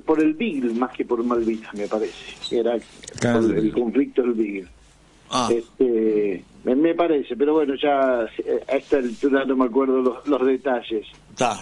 por el Beagle más que por Malvinas, me parece. Era Claro. por el conflicto del Beagle. Ah, Me parece, pero bueno, ya a esta altura no me acuerdo los detalles. está.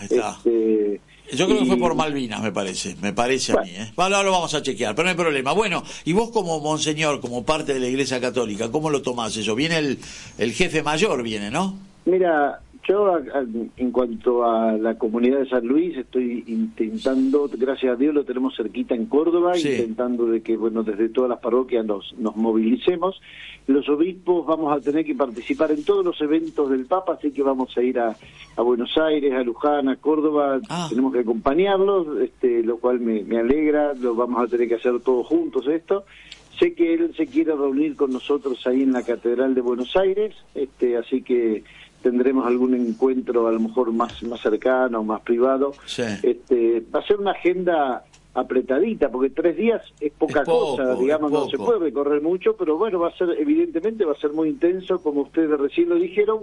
Yo creo que fue por Malvinas, me parece a mí. Bueno, lo vamos a chequear, pero no hay problema. Bueno, y vos como monseñor, como parte de la Iglesia Católica, ¿cómo lo tomás eso? Viene el jefe mayor, ¿no? Mira, yo en cuanto a la comunidad de San Luis estoy intentando, gracias a Dios lo tenemos cerquita en Córdoba, Sí. intentando de que desde todas las parroquias nos movilicemos. Los obispos vamos a tener que participar en todos los eventos del Papa, así que vamos a ir a Buenos Aires, a Luján, a Córdoba, tenemos que acompañarlos, lo cual me alegra, lo vamos a tener que hacer todos juntos esto. Sé que él se quiere reunir con nosotros ahí en la Catedral de Buenos Aires, así que tendremos algún encuentro a lo mejor más cercano, más privado. Sí. Va a ser una agenda apretadita, porque 3 días es poca cosa, digamos, no se puede recorrer mucho, pero bueno, evidentemente va a ser muy intenso, como ustedes recién lo dijeron.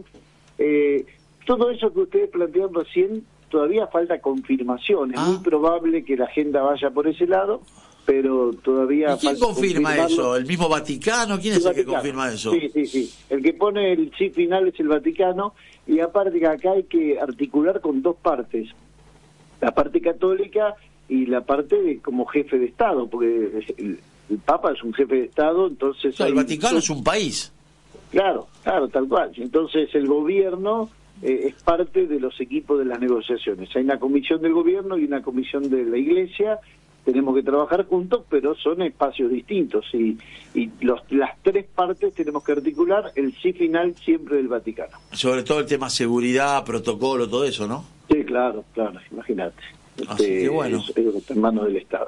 Todo eso que ustedes plantearon recién, todavía falta confirmación, es muy probable que la agenda vaya por ese lado, pero todavía... ¿Y quién confirma eso? ¿El mismo Vaticano? ¿Quién es el que confirma eso? Sí. El que pone el sí final es el Vaticano, y aparte que acá hay que articular con 2 partes, la parte católica y la parte como jefe de Estado, porque el Papa es un jefe de Estado, entonces... El Vaticano es un país. Claro, tal cual. Entonces el gobierno es parte de los equipos de las negociaciones. Hay una comisión del gobierno y una comisión de la Iglesia. Tenemos que trabajar juntos, pero son espacios distintos y las 3 partes tenemos que articular el sí final siempre del Vaticano. Sobre todo el tema seguridad, protocolo, todo eso, ¿no? Sí, claro, imagínate. Así que bueno. Está en manos del Estado.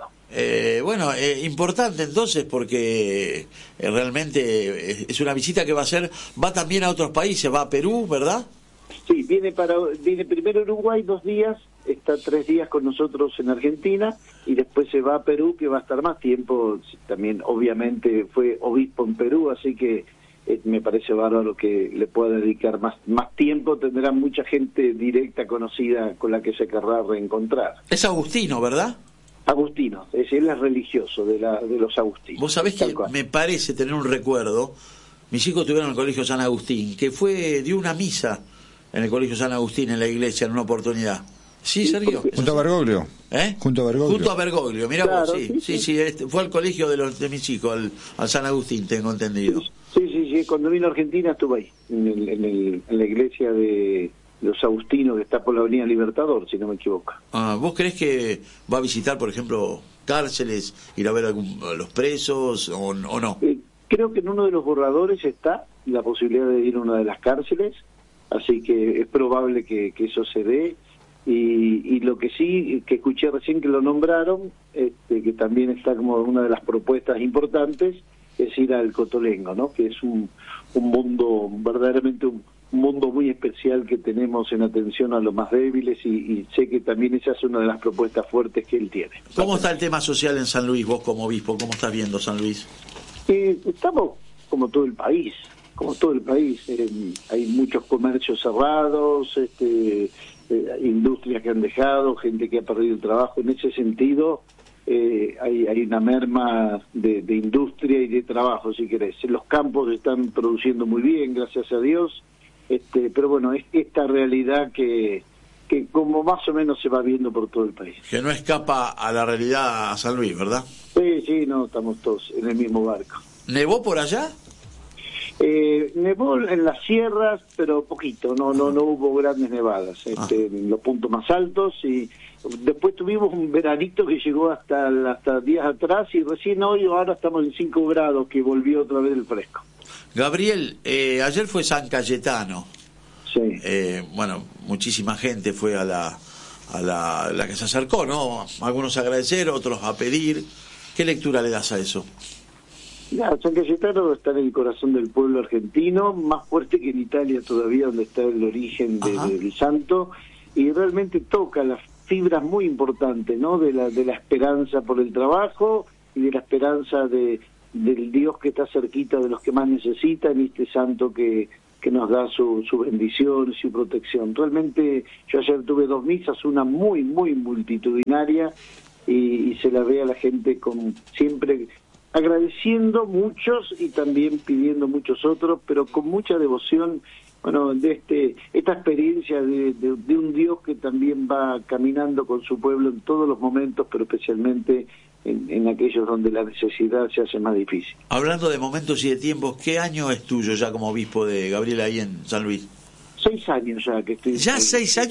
Importante entonces porque realmente es una visita que va también a otros países, va a Perú, ¿verdad? Sí, viene primero a Uruguay 2 días, está 3 días con nosotros en Argentina y después se va a Perú, que va a estar más tiempo. También obviamente fue obispo en Perú, así que me parece bárbaro que le pueda dedicar más tiempo. Tendrá mucha gente directa, conocida, con la que se querrá reencontrar. Es agustino, ¿verdad? Agustino, él es religioso de los agustinos. Vos sabés que me parece tener un recuerdo, mis hijos estuvieron en el Colegio San Agustín, que dio una misa en el Colegio San Agustín, en la iglesia, en una oportunidad. ¿Sí, Sergio? Junto a Bergoglio. Junto a Bergoglio, mirá vos, sí, fue al colegio de mis hijos, al San Agustín, tengo entendido. Sí, cuando vino a Argentina estuve ahí, en la iglesia de los agustinos, que está por la Avenida Libertador, si no me equivoco. ¿Vos creés que va a visitar, por ejemplo, cárceles, ir a ver a los presos o no? Creo que en uno de los borradores está la posibilidad de ir a una de las cárceles, así que es probable que eso se dé. Y lo que sí, que escuché recién que lo nombraron, que también está como una de las propuestas importantes, es ir al Cotolengo, ¿no? Que es un mundo, verdaderamente un mundo muy especial que tenemos en atención a los más débiles, y sé que también esa es una de las propuestas fuertes que él tiene. ¿Cómo está el tema social en San Luis, vos como obispo? ¿Cómo estás viendo San Luis? Estamos como todo el país. Hay muchos comercios cerrados, industrias que han dejado, gente que ha perdido el trabajo. En ese sentido, hay una merma de industria y de trabajo, si querés. Los campos están produciendo muy bien, gracias a Dios, pero bueno, es esta realidad que como más o menos se va viendo por todo el país. Que no escapa a la realidad a San Luis, ¿verdad? Sí, no, estamos todos en el mismo barco. ¿Nevó por allá? Nevó en las sierras, pero poquito, no hubo grandes nevadas, en los puntos más altos, y después tuvimos un veranito que llegó hasta días atrás, y recién ahora estamos en 5 grados, que volvió otra vez el fresco. Gabriel, ayer fue San Cayetano. Sí. Muchísima gente fue a la que se acercó, ¿no? Algunos a agradecer, otros a pedir. ¿Qué lectura le das a eso? San Cayetano está en el corazón del pueblo argentino, más fuerte que en Italia todavía, donde está el origen del santo, y realmente toca las fibras muy importantes, ¿no? De la esperanza por el trabajo y de la esperanza del Dios que está cerquita de los que más necesitan, y este santo que nos da su bendición, su protección. Realmente yo ayer tuve 2 misas, una muy, muy multitudinaria, y se la ve a la gente con siempre agradeciendo muchos y también pidiendo muchos otros, pero con mucha devoción, bueno, de esta experiencia de un Dios que también va caminando con su pueblo en todos los momentos, pero especialmente en aquellos donde la necesidad se hace más difícil. Hablando de momentos y de tiempos, ¿qué año es tuyo ya como obispo de Gabriel ahí en San Luis? 6 años ya que estoy. ¿Ya 6 años?